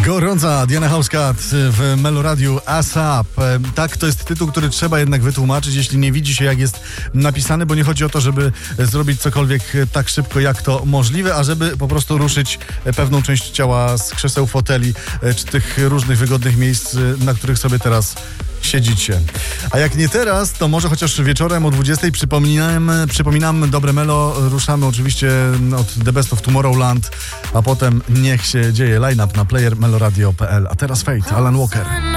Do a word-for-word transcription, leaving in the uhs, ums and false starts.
Gorąca Diana Hauskat w Meloradiu ASAP. Tak, to jest tytuł, który trzeba jednak wytłumaczyć, jeśli nie widzi się, jak jest napisany, bo nie chodzi o to, żeby zrobić cokolwiek tak szybko, jak to możliwe, a żeby po prostu ruszyć pewną część ciała z krzeseł, foteli, czy tych różnych wygodnych miejsc, na których sobie teraz siedzicie. A jak nie teraz, to może chociaż wieczorem o dwudziestej przypominam, przypominam dobre melo. Ruszamy oczywiście od The Best of Tomorrowland, a potem niech się dzieje. Line-up na player meloradio kropka p l. A teraz Fate, Alan Walker.